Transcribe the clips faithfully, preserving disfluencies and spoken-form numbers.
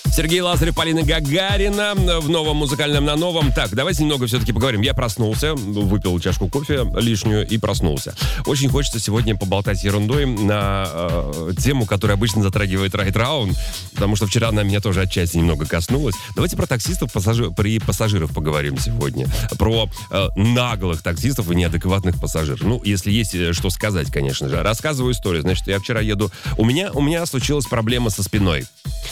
Сергей Лазарев, Полина Гагарина в новом музыкальном на новом. Так, давайте немного все-таки поговорим. Я проснулся, выпил чашку кофе лишнюю и проснулся. Очень хочется сегодня поболтать ерундой на э, тему, которая обычно затрагивает Right Round, потому что вчера она меня тоже отчасти немного коснулась. Давайте про таксистов пассажир, при пассажиров поговорим сегодня. Про э, наглых таксистов и неадекватных пассажиров. Ну, если есть что сказать, конечно же. Рассказываю историю. Значит, я вчера еду... У меня, у меня случилась проблема со спиной.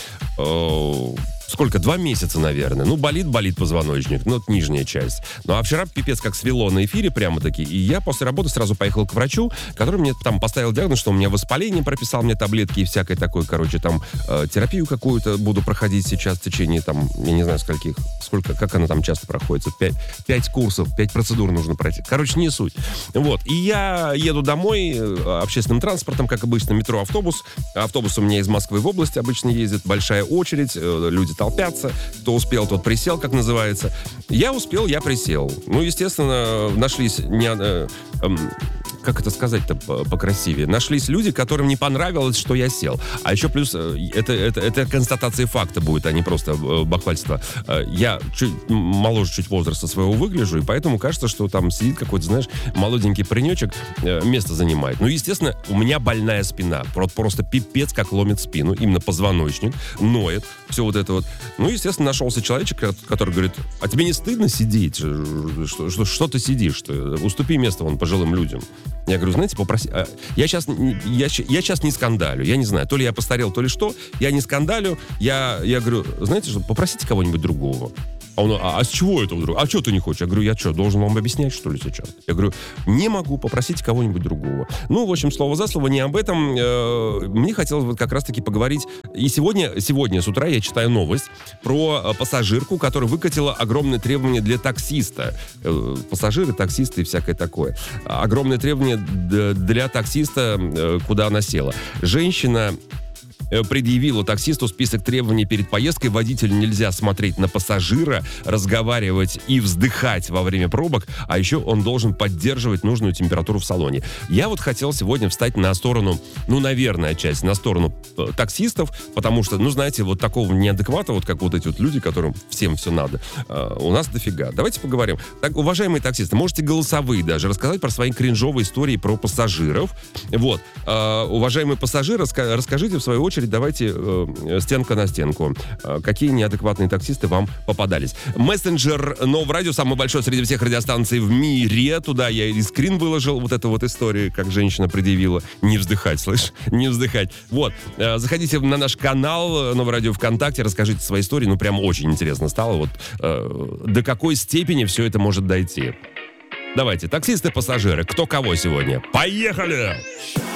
Сколько? Два месяца, наверное. Ну, болит-болит позвоночник. Ну, это нижняя часть. Ну, а вчера пипец как свело на эфире прямо-таки. И я после работы сразу поехал к врачу, который мне там поставил диагноз, что у меня воспаление, прописал мне таблетки и всякое такое. Короче, там э, терапию какую-то буду проходить сейчас в течение, там, я не знаю, скольких. Сколько, как она там часто проходит. Пять, пять курсов, пять процедур нужно пройти. Короче, не суть. Вот. И я еду домой э, общественным транспортом, как обычно, метро, автобус. Автобус у меня из Москвы в область обычно ездит. Большая очередь, э, люди толпятся. Кто успел, тот присел, как называется. Я успел, я присел. Ну, естественно, нашлись не, э, э, как это сказать-то покрасивее? Нашлись люди, которым не понравилось, что я сел. А еще плюс, это, это, это констатация факта будет, а не просто бахвальство. Я чуть моложе чуть возраста своего выгляжу, и поэтому кажется, что там сидит какой-то, знаешь, молоденький паренечек, место занимает. Ну, естественно, у меня больная спина. Просто пипец как ломит спину. Именно позвоночник, ноет, все вот это вот. Ну, естественно, нашелся человечек, который говорит: а тебе не стыдно сидеть? Что, что, что ты сидишь? Что? Уступи место вон пожилым людям. Я говорю, знаете, попроси... Я сейчас, я, я сейчас не скандалю. Я не знаю, то ли я постарел, то ли что. Я не скандалю. Я, я говорю, знаете что, попросите кого-нибудь другого. А он, а, а с чего это вдруг? А что ты не хочешь? Я говорю, я что, должен вам объяснять, что ли, сейчас? Я говорю, не могу, попросите кого-нибудь другого. Ну, в общем, слово за слово, не об этом. Э, мне хотелось вот как раз-таки поговорить. И сегодня, сегодня с утра я читаю новость про пассажирку, которая выкатила огромные требования для таксиста. Э, пассажиры, таксисты и всякое такое. Огромные требования для таксиста, куда она села. Женщина предъявила таксисту список требований перед поездкой. Водителю нельзя смотреть на пассажира, разговаривать и вздыхать во время пробок, а еще он должен поддерживать нужную температуру в салоне. Я вот хотел сегодня встать на сторону, ну, наверное, часть, на сторону таксистов, потому что, ну, знаете, вот такого неадеквата, вот как вот эти вот люди, которым всем все надо, у нас дофига. Давайте поговорим. Так, уважаемые таксисты, можете голосовые даже рассказать про свои кринжовые истории про пассажиров. Вот. Уважаемые пассажиры, расскажите в свою очередь, давайте э, стенка на стенку. Э, какие неадекватные таксисты вам попадались? Мессенджер Нового радио, самый большой среди всех радиостанций в мире. Туда я и скрин выложил, вот эту вот историю, как женщина предъявила. Не вздыхать, слышь? Не вздыхать. Вот. Э, заходите на наш канал Новое радио ВКонтакте, расскажите свои истории. Ну, прям очень интересно стало. Вот э, до какой степени все это может дойти. Давайте, таксисты-пассажиры, кто кого сегодня? Поехали!